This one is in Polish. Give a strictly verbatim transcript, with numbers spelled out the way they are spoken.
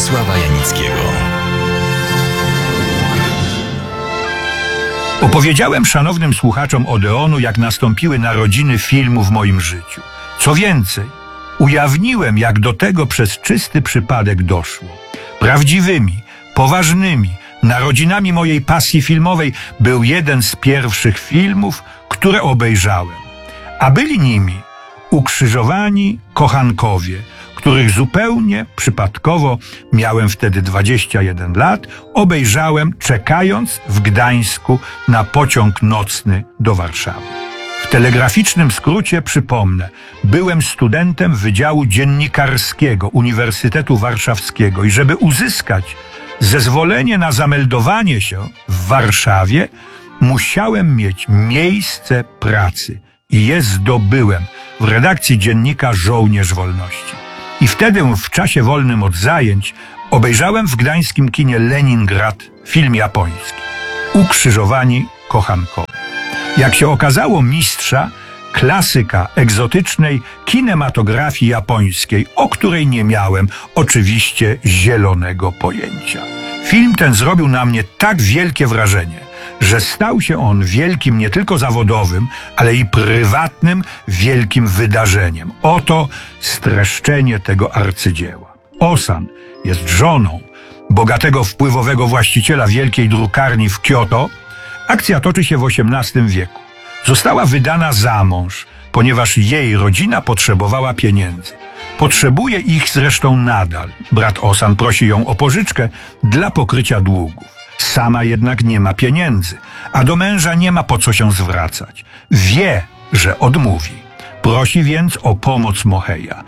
Wiesława Janickiego. Opowiedziałem szanownym słuchaczom Odeonu, jak nastąpiły narodziny filmu w moim życiu. Co więcej, ujawniłem, jak do tego przez czysty przypadek doszło. Prawdziwymi, poważnymi narodzinami mojej pasji filmowej był jeden z pierwszych filmów, które obejrzałem. A byli nimi Ukrzyżowani kochankowie, których zupełnie przypadkowo, miałem wtedy dwadzieścia jeden lat, obejrzałem czekając w Gdańsku na pociąg nocny do Warszawy. W telegraficznym skrócie przypomnę, byłem studentem Wydziału Dziennikarskiego Uniwersytetu Warszawskiego i żeby uzyskać zezwolenie na zameldowanie się w Warszawie, musiałem mieć miejsce pracy i je zdobyłem w redakcji dziennika Żołnierz Wolności. I wtedy, w czasie wolnym od zajęć, obejrzałem w gdańskim kinie Leningrad film japoński Ukrzyżowani kochankowie. Jak się okazało, mistrza, klasyka egzotycznej kinematografii japońskiej, o której nie miałem oczywiście zielonego pojęcia. Film ten zrobił na mnie tak wielkie wrażenie, że stał się on wielkim nie tylko zawodowym, ale i prywatnym wielkim wydarzeniem. Oto streszczenie tego arcydzieła. Osan jest żoną bogatego, wpływowego właściciela wielkiej drukarni w Kyoto. Akcja toczy się w osiemnastym wieku. Została wydana za mąż, ponieważ jej rodzina potrzebowała pieniędzy. Potrzebuje ich zresztą nadal. Brat Osan prosi ją o pożyczkę dla pokrycia długów. Sama jednak nie ma pieniędzy, a do męża nie ma po co się zwracać. Wie, że odmówi. Prosi więc o pomoc Moheja.